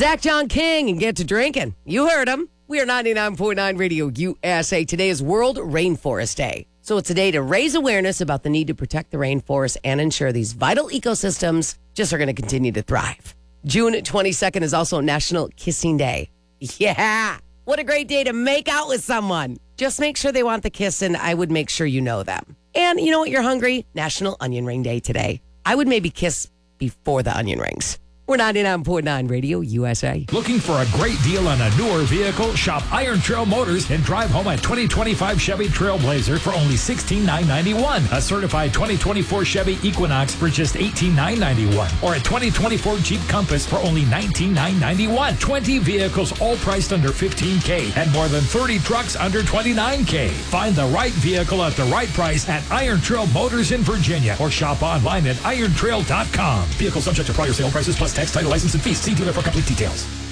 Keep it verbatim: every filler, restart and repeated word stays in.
Zach John King and Get to Drinking. You heard him. We are ninety-nine point nine Radio U S A. Today is World Rainforest Day. So it's a day to raise awareness about the need to protect the rainforest and ensure these vital ecosystems just are going to continue to thrive. June twenty-second is also National Kissing Day. Yeah. What a great day to make out with someone. Just make sure they want the kiss, and I would make sure you know them. And you know what? You're hungry? National Onion Ring Day today. I would maybe kiss before the onion rings. We're ninety-nine point nine Radio U S A. Looking for a great deal on a newer vehicle? Shop Iron Trail Motors and drive home a twenty twenty-five Chevy Trailblazer for only sixteen thousand nine hundred ninety-one dollars. A certified twenty twenty-four Chevy Equinox for just eighteen thousand nine hundred ninety-one dollars. Or a twenty twenty-four Jeep Compass for only nineteen thousand nine hundred ninety-one dollars. twenty vehicles all priced under fifteen thousand dollars and more than thirty trucks under twenty-nine thousand dollars. Find the right vehicle at the right price at Iron Trail Motors in Virginia or shop online at iron trail dot com. Vehicle subject to prior sale prices plus tax, title, license, and fees. See dealer for complete details.